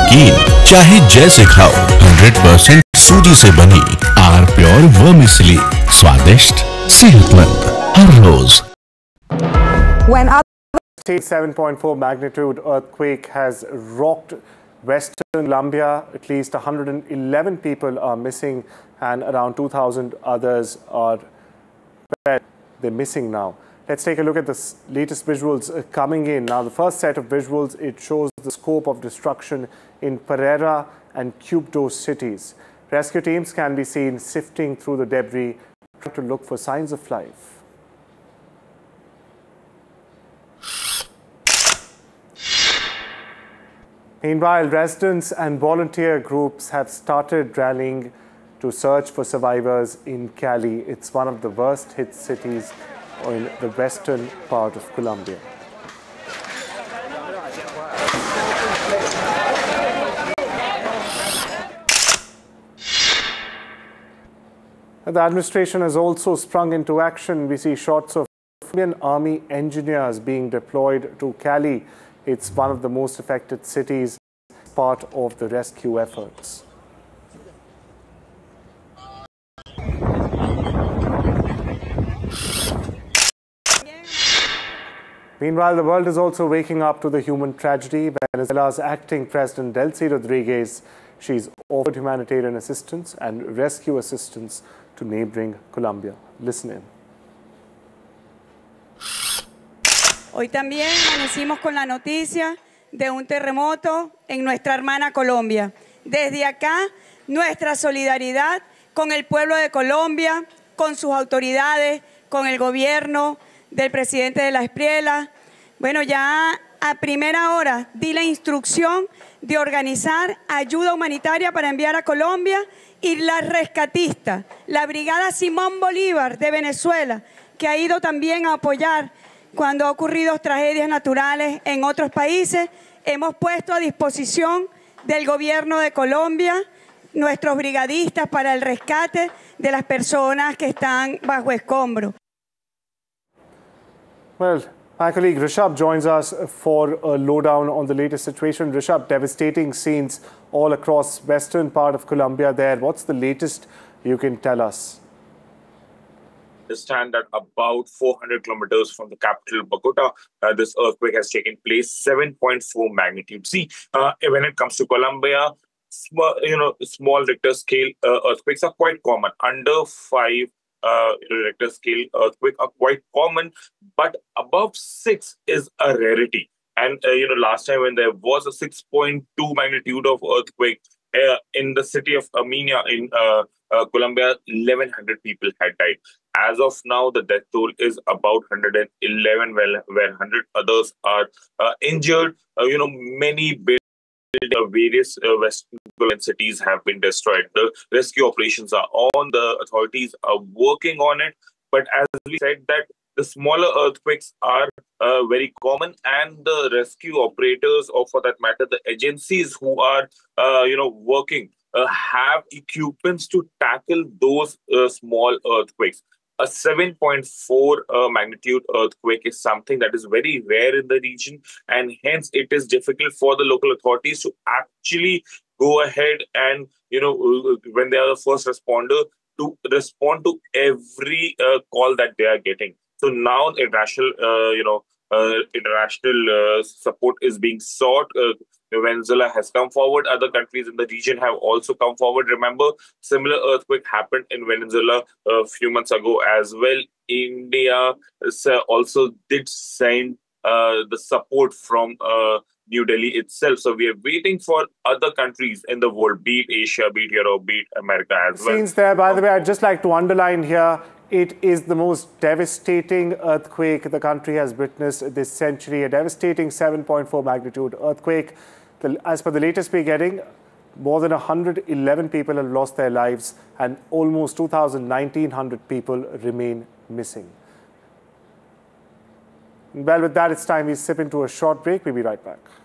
नमकीन चाहे जैसे खाओ, 100% सूजी से बनी आर प्योर वर्मिसेली, स्वादिष्ट सेहतमंद हर रोज। When State 7.4 magnitude earthquake has rocked western Colombia, at least 111 people are missing and around 2,000 others are they're missing now. Let's take a look at the latest visuals coming in. Now, the first set of visuals, it shows the scope of destruction in Pereira and Quibdó cities. Rescue teams can be seen sifting through the debris, trying to look for signs of life. Meanwhile, residents and volunteer groups have started rallying to search for survivors in Cali. It's one of the worst hit cities in the western part of Colombia. The administration has also sprung into action. We see shots of Colombian army engineers being deployed to Cali. It's one of the most affected cities, part of the rescue efforts. Meanwhile, the world is also waking up to the human tragedy. Venezuela's acting president, Delcy Rodriguez, she's offered humanitarian assistance and rescue assistance to neighboring Colombia. Listen in. Hoy también amanecimos con la noticia de un terremoto en nuestra hermana Colombia. Desde acá, nuestra solidaridad con el pueblo de Colombia, con sus autoridades, con el gobierno del presidente de la Espriella. Bueno, ya a primera hora di la instrucción de organizar ayuda humanitaria para enviar a Colombia y la rescatista, la Brigada Simón Bolívar de Venezuela, que ha ido también a apoyar cuando ha ocurrido tragedias naturales en otros países. Hemos puesto a disposición del gobierno de Colombia nuestros brigadistas para el rescate de las personas que están bajo escombro. Well, my colleague Rishabh joins us for a lowdown on the latest situation. Rishabh, devastating scenes all across western part of Colombia there. What's the latest you can tell us? Understand that about 400 kilometers from the capital, Bogota, this earthquake has taken place, 7.4 magnitude. See, when it comes to Colombia, small Richter scale earthquakes are quite common. Under 5 Richter scale earthquake are quite common, but above 6 is a rarity. And last time when there was a 6.2 magnitude of earthquake in the city of Armenia in Colombia, 1,100 people had died. As of now, the death toll is about 111, where 100 others are injured. Many various western cities have been destroyed. The rescue operations are on. The authorities are working on it. But as we said, that the smaller earthquakes are very common, and the rescue operators, or for that matter, the agencies who are working have equipments to tackle those small earthquakes. A 7.4 magnitude earthquake is something that is very rare in the region, and hence it is difficult for the local authorities to actually go ahead and, when they are the first responder, to respond to every call that they are getting. So now international support is being sought. Venezuela has come forward. Other countries in the region have also come forward. Remember, similar earthquake happened in Venezuela a few months ago as well. India also did send the support from New Delhi itself. So we are waiting for other countries in the world, be it Asia, be it Europe, be it America as well. Scenes there, by the way, I'd just like to underline here, it is the most devastating earthquake the country has witnessed this century, a devastating 7.4 magnitude earthquake. As per the latest we're getting, more than 111 people have lost their lives and almost 1,900 people remain missing. Well, with that, it's time we sip into a short break. We'll be right back.